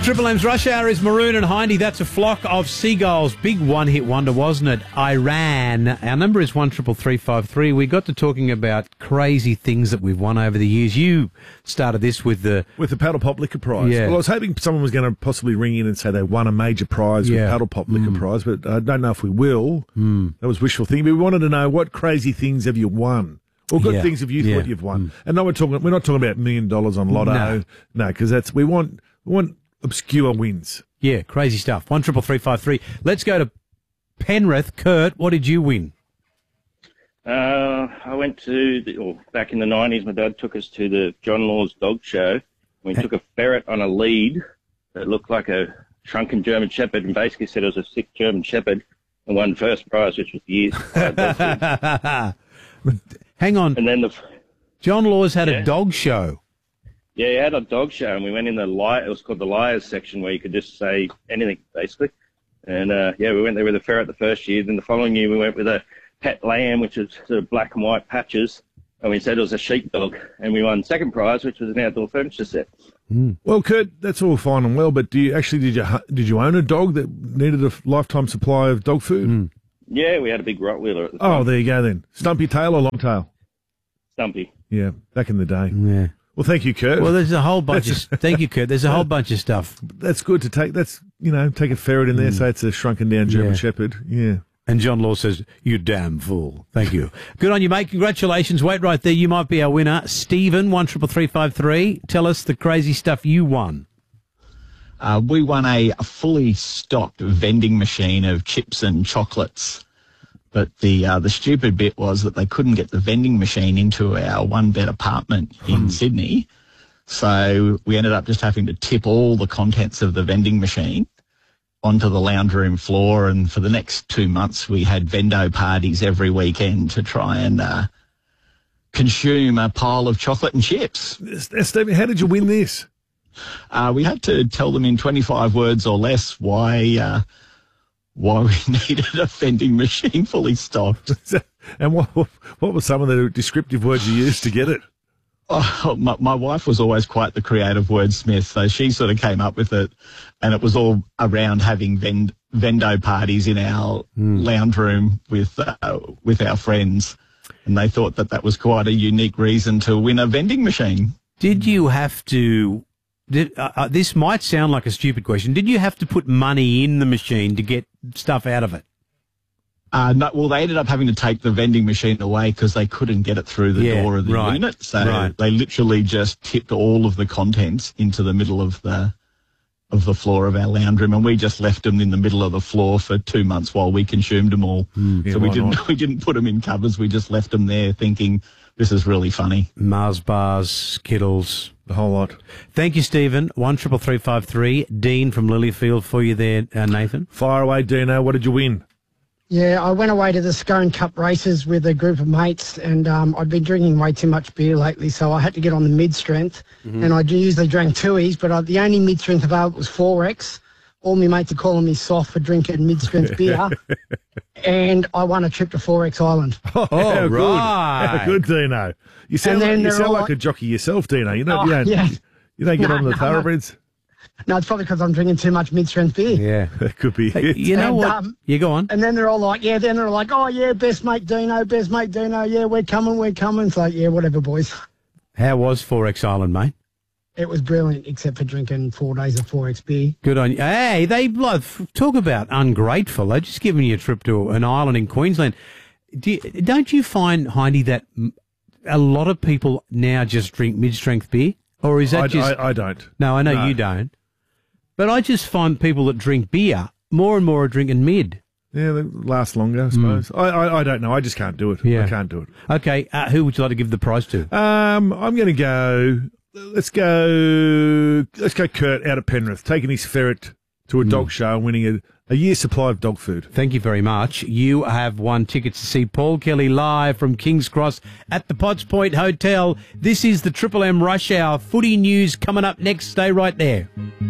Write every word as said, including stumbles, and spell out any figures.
Triple M's Rush Hour is Maroon and Hindy. That's a flock of seagulls. Big one-hit wonder, wasn't it? Iran. Our number is one triple three five three. We got to talking about crazy things that we've won over the years. You started this with the... With the Paddle Pop Liquor Prize. Yeah. Well, I was hoping someone was going to possibly ring in and say they won a major prize Yeah. with Paddle Pop Liquor Mm. Prize, but I don't know if we will. Mm. That was wishful thinking. But we wanted to know, what crazy things have you won? Or good Yeah. things have you Yeah. thought you've won? Mm. And no, we're talking. We're not talking about million dollars on Lotto. No. No, because that's we want. We want obscure wins. Yeah, crazy stuff. one triple three five three. Let's go to Penrith. Kurt, what did you win? Uh, I went to, the, or back in the nineties, my dad took us to the John Law's dog show. We took a ferret on a lead that looked like a shrunken German Shepherd and basically said it was a sick German Shepherd and won first prize, which was years. Hang on. And then the... John Laws had Yeah. a dog show. Yeah, he had a dog show, and we went in the li- it was called the liars section, where you could just say anything, basically. And, uh, yeah, we went there with a ferret the first year. Then the following year we went with a pet lamb, which was sort of black and white patches. And we said it was a sheepdog. And we won second prize, which was an outdoor furniture set. Mm. Well, Kurt, that's all fine and well, but do you actually did you hu- did you own a dog that needed a lifetime supply of dog food? Mm. Yeah, we had a big Rottweiler at the Oh, time. there you go then. Stumpy tail or long tail? Stumpy. Yeah, back in the day. Yeah. Well, thank you, Kurt. Well, there's a whole bunch of... That's- Thank you, Kurt. There's a whole bunch of stuff. That's good to take. That's, you know, take a ferret in there, say it's a shrunken down German Yeah. Shepherd. Yeah. And John Law says, you damn fool. Thank you. Good on you, mate. Congratulations. Wait right there. You might be our winner. Stephen, one triple three five three. Tell us the crazy stuff you won. Uh, we won a, a fully stocked vending machine of chips and chocolates. But the uh, the stupid bit was that they couldn't get the vending machine into our one-bed apartment in Sydney. So we ended up just having to tip all the contents of the vending machine onto the lounge room floor. And for the next two months, we had vendo parties every weekend to try and uh, consume a pile of chocolate and chips. Stephen, how did you win this? Uh, we had to tell them in twenty-five words or less why... Uh, why we needed a vending machine fully stocked. And what what were some of the descriptive words you used to get it? Oh, my, my wife was always quite the creative wordsmith, so she sort of came up with it, and it was all around having vend, vendo parties in our mm. lounge room with uh, with our friends, and they thought that that was quite a unique reason to win a vending machine. Did you have to... Did, uh, uh, this might sound like a stupid question. Did you have to put money in the machine to get stuff out of it? Uh, no, well, they ended up having to take the vending machine away because they couldn't get it through the Yeah, door of the right, unit. So right. they literally just tipped all of the contents into the middle of the of the floor of our lounge room, and we just left them in the middle of the floor for two months while we consumed them all. Mm, yeah, so we why didn't not? we didn't put them in cupboards. We just left them there, thinking this is really funny. Mars bars, Skittles, the whole lot. Thank you, Stephen. One triple three five three. Dean from Lilyfield for you there, uh, Nathan. Fire away, Dino. What did you win? Yeah, I went away to the Scone Cup races with a group of mates, and um, I'd been drinking way too much beer lately, so I had to get on the mid-strength. Mm-hmm. And I usually drank two-e's, but I, the only mid-strength available was four X. All my mates are calling me soft for drinking mid-strength beer. And I won a trip to four X Island. Oh, Oh, how right. good. How good, Dino. You sound, And then like, you they're sound all like like- a jockey yourself, Dino. You don't, Oh, you don't, yeah. you don't get No, on the no, no. thoroughbreds. No, it's probably because I'm drinking too much mid-strength beer. Yeah. That could be Hey, it. you know And, what? um, you go on. And then they're all like, yeah, then they're like, oh, yeah, best mate Dino, best mate Dino, yeah, we're coming, we're coming. It's like, yeah, whatever, boys. How was four X Island, mate? It was brilliant, except for drinking four days of four X beer. Good on you. Hey, they love, talk about ungrateful. They're just giving you a trip to an island in Queensland. Do you, don't you find, Hindy, that a lot of people now just drink mid-strength beer? Or is that I, just... I, I don't. No, I know No. you don't. But I just find people that drink beer, more and more are drinking mid. Yeah, they last longer, I suppose. I, I, I don't know. I just can't do it. Hmm. Yeah. I can't do it. Okay, uh, who would you like to give the prize to? Um, I'm going to go. Let's go. Let's go. Kurt out of Penrith, taking his ferret to a dog show and winning a, a year's supply of dog food. Thank you very much. You have won tickets to see Paul Kelly live from King's Cross at the Potts Point Hotel. This is the Triple M Rush Hour. Footy news coming up next. Stay right there.